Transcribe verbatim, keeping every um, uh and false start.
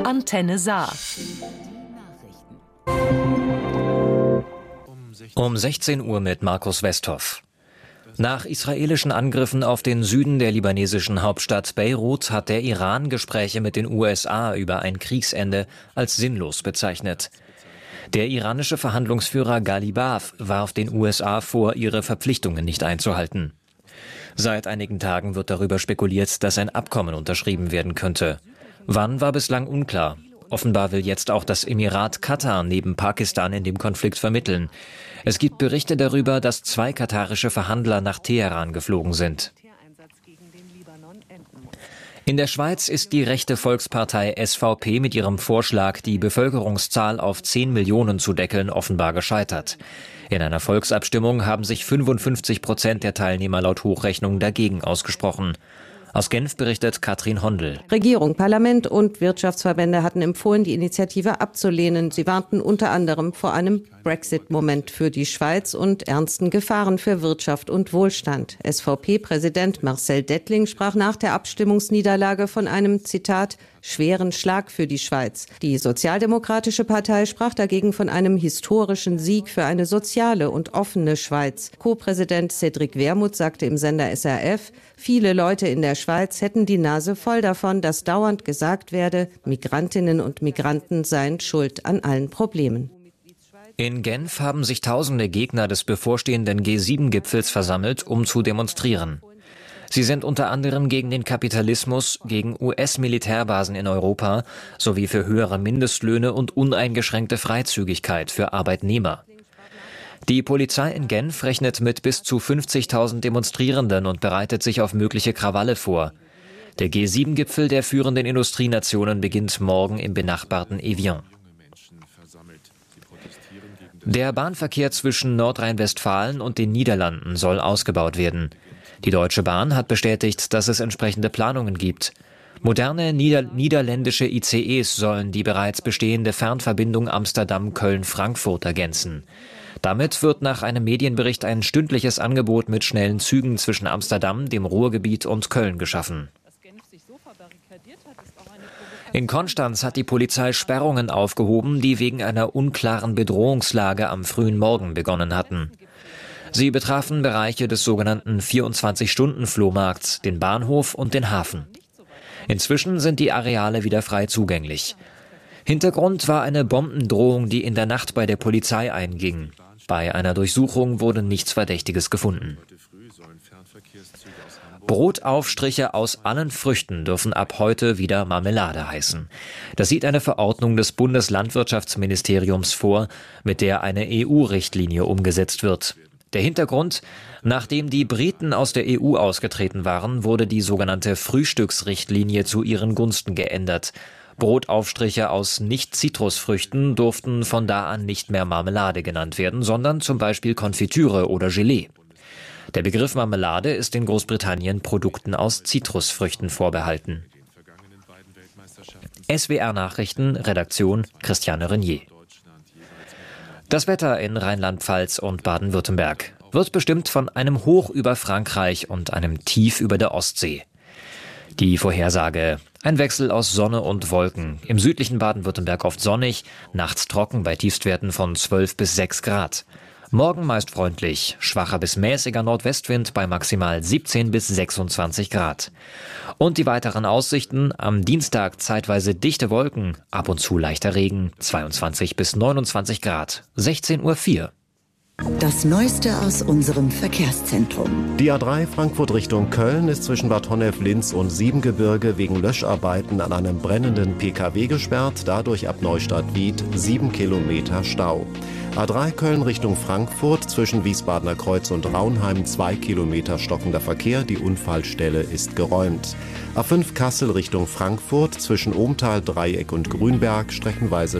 Antenne Saar. Um sechzehn Uhr mit Markus Westhoff. Nach israelischen Angriffen auf den Süden der libanesischen Hauptstadt Beirut hat der Iran Gespräche mit den U S A über ein Kriegsende als sinnlos bezeichnet. Der iranische Verhandlungsführer Ghalibaf warf den U S A vor, ihre Verpflichtungen nicht einzuhalten. Seit einigen Tagen wird darüber spekuliert, dass ein Abkommen unterschrieben werden könnte. Wann, war bislang unklar. Offenbar will jetzt auch das Emirat Katar neben Pakistan in dem Konflikt vermitteln. Es gibt Berichte darüber, dass zwei katarische Verhandler nach Teheran geflogen sind. In der Schweiz ist die rechte Volkspartei S V P mit ihrem Vorschlag, die Bevölkerungszahl auf zehn Millionen zu deckeln, offenbar gescheitert. In einer Volksabstimmung haben sich fünfundfünfzig Prozent der Teilnehmer laut Hochrechnung dagegen ausgesprochen. Aus Genf berichtet Katrin Hondel. Regierung, Parlament und Wirtschaftsverbände hatten empfohlen, die Initiative abzulehnen. Sie warnten unter anderem vor einem Brexit-Moment für die Schweiz und ernsten Gefahren für Wirtschaft und Wohlstand. S V P-Präsident Marcel Dettling sprach nach der Abstimmungsniederlage von einem, Zitat, schweren Schlag für die Schweiz. Die Sozialdemokratische Partei sprach dagegen von einem historischen Sieg für eine soziale und offene Schweiz. Co-Präsident Cédric Wermuth sagte im Sender S R F, viele Leute in der Schweiz hätten die Nase voll davon, dass dauernd gesagt werde, Migrantinnen und Migranten seien schuld an allen Problemen. In Genf haben sich tausende Gegner des bevorstehenden G sieben Gipfels versammelt, um zu demonstrieren. Sie sind unter anderem gegen den Kapitalismus, gegen U S-Militärbasen in Europa sowie für höhere Mindestlöhne und uneingeschränkte Freizügigkeit für Arbeitnehmer. Die Polizei in Genf rechnet mit bis zu fünfzigtausend Demonstrierenden und bereitet sich auf mögliche Krawalle vor. Der G sieben Gipfel der führenden Industrienationen beginnt morgen im benachbarten Evian. Der Bahnverkehr zwischen Nordrhein-Westfalen und den Niederlanden soll ausgebaut werden. Die Deutsche Bahn hat bestätigt, dass es entsprechende Planungen gibt. Moderne nieder- niederländische I C Es sollen die bereits bestehende Fernverbindung Amsterdam-Köln-Frankfurt ergänzen. Damit wird nach einem Medienbericht ein stündliches Angebot mit schnellen Zügen zwischen Amsterdam, dem Ruhrgebiet und Köln geschaffen. In Konstanz hat die Polizei Sperrungen aufgehoben, die wegen einer unklaren Bedrohungslage am frühen Morgen begonnen hatten. Sie betrafen Bereiche des sogenannten vierundzwanzig-Stunden-Flohmarkts, den Bahnhof und den Hafen. Inzwischen sind die Areale wieder frei zugänglich. Hintergrund war eine Bombendrohung, die in der Nacht bei der Polizei einging. Bei einer Durchsuchung wurde nichts Verdächtiges gefunden. Brotaufstriche aus allen Früchten dürfen ab heute wieder Marmelade heißen. Das sieht eine Verordnung des Bundeslandwirtschaftsministeriums vor, mit der eine E U-Richtlinie umgesetzt wird. Der Hintergrund: Nachdem die Briten aus der E U ausgetreten waren, wurde die sogenannte Frühstücksrichtlinie zu ihren Gunsten geändert. Brotaufstriche aus Nicht-Zitrusfrüchten durften von da an nicht mehr Marmelade genannt werden, sondern zum Beispiel Konfitüre oder Gelee. Der Begriff Marmelade ist in Großbritannien Produkten aus Zitrusfrüchten vorbehalten. S W R-Nachrichten, Redaktion Christiane Renier. Das Wetter in Rheinland-Pfalz und Baden-Württemberg wird bestimmt von einem Hoch über Frankreich und einem Tief über der Ostsee. Die Vorhersage: ein Wechsel aus Sonne und Wolken. Im südlichen Baden-Württemberg oft sonnig, nachts trocken bei Tiefstwerten von zwölf bis sechs Grad. Morgen meist freundlich, schwacher bis mäßiger Nordwestwind bei maximal siebzehn bis sechsundzwanzig Grad. Und die weiteren Aussichten: am Dienstag zeitweise dichte Wolken, ab und zu leichter Regen, zweiundzwanzig bis neunundzwanzig Grad, sechzehn Uhr vier. Das Neueste aus unserem Verkehrszentrum. Die A drei Frankfurt Richtung Köln ist zwischen Bad Honnef-Linz und Siebengebirge wegen Löscharbeiten an einem brennenden P K W gesperrt, dadurch ab Neustadt-Wied sieben Kilometer Stau. A drei Köln Richtung Frankfurt zwischen Wiesbadener Kreuz und Raunheim zwei Kilometer stockender Verkehr, die Unfallstelle ist geräumt. A fünf Kassel Richtung Frankfurt zwischen Ohmtal, Dreieck und Grünberg streckenweise